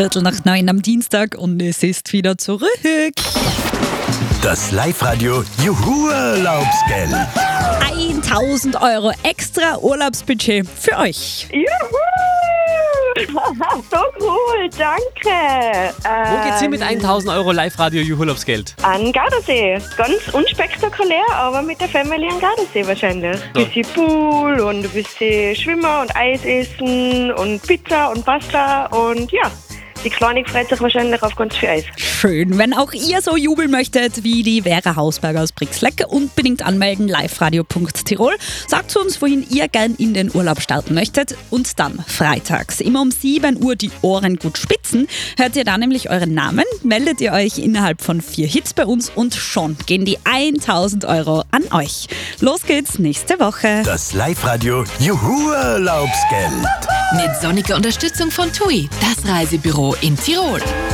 8:15 am Dienstag und es ist wieder zurück. Das Live-Radio Juhu-Urlaubsgeld. 1.000 € extra Urlaubsbudget für euch. Juhu! So cool, danke. Wo geht's hin mit 1.000 € Live-Radio Juhu-Urlaubsgeld? An Gardasee. Ganz unspektakulär, aber mit der Family an Gardasee wahrscheinlich. Ein bisschen Pool und ein bisschen Schwimmen und Eis essen und Pizza und Pasta und ja. Die Kleine freut sich wahrscheinlich auf ganz viel Eis. Schön. Wenn auch ihr so jubeln möchtet wie die Vera Hausberger aus Brixleck, unbedingt anmelden, liveradio.tirol. Sagt uns, wohin ihr gern in den Urlaub starten möchtet. Und dann freitags, immer um 7 Uhr die Ohren gut spitzen, hört ihr da nämlich euren Namen, meldet ihr euch innerhalb von 4 Hits bei uns und schon gehen die 1.000 € an euch. Los geht's nächste Woche. Das Live-Radio Juhu-Urlaubsgeld. Mit sonniger Unterstützung von TUI, das Reisebüro in Tirol.